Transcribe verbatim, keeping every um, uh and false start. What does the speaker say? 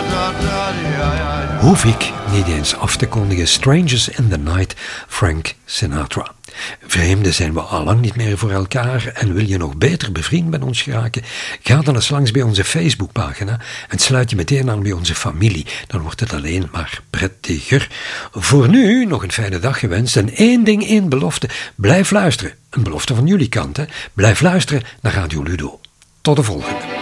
Hoef ik niet eens af te kondigen. Strangers in the Night, Frank Sinatra. Vreemden zijn we al lang niet meer voor elkaar en wil je nog beter bevriend met ons geraken? Ga dan eens langs bij onze Facebookpagina en sluit je meteen aan bij onze familie. Dan wordt het alleen maar prettiger. Voor nu nog een fijne dag gewenst en één ding, één belofte. Blijf luisteren. Een belofte van jullie kant, hè. Blijf luisteren naar Radio Ludo. Tot de volgende.